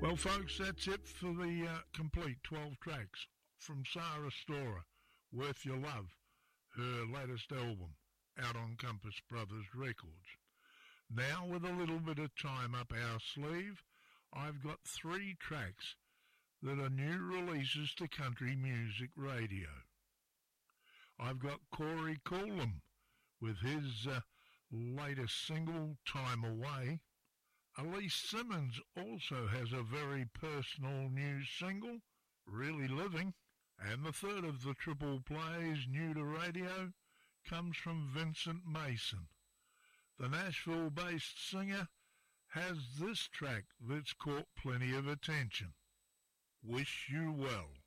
Well, folks, that's it for the complete 12 tracks from Sarah Storer, Worth Your Love, her latest album, out on Compass Brothers Records. Now, with a little bit of time up our sleeve, I've got 3 tracks that are new releases to country music radio. I've got Corey Coolum with his latest single, Time Away. Elise Simmons also has a very personal new single, Really Living. And the third of the triple plays new to radio comes from Vincent Mason. The Nashville-based singer has this track that's caught plenty of attention, Wish You Well.